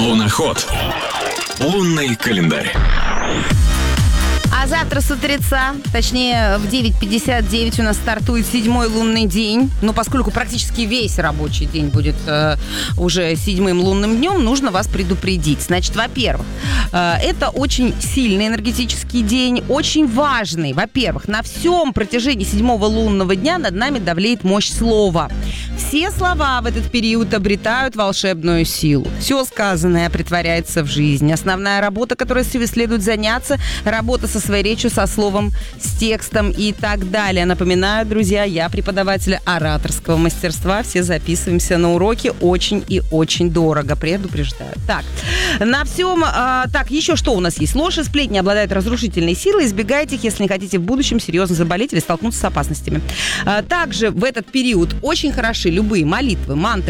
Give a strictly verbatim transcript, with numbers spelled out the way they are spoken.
Луноход. Лунный календарь. А завтра с утреца, точнее в девять пятьдесят девять у нас стартует седьмой лунный день. Но поскольку практически весь рабочий день будет э, уже седьмым лунным днем, нужно вас предупредить. Значит, во-первых, э, это очень сильный энергетический день, очень важный. Во-первых, на всем протяжении седьмого лунного дня над нами давлеет мощь слова. Все слова в этот период обретают волшебную силу. Все сказанное претворяется в жизнь. Основная работа, которой следует заняться, работа со своей речью, со словом, с текстом и так далее. Напоминаю, друзья, я преподаватель ораторского мастерства. Все записываемся на уроки. Очень и очень дорого. Предупреждаю. Так, на всем... А, так, еще что у нас есть? Ложь и сплетни обладают разрушительной силой. Избегайте их, если не хотите в будущем серьезно заболеть или столкнуться с опасностями. А, также в этот период очень хороши любые молитвы, мантры,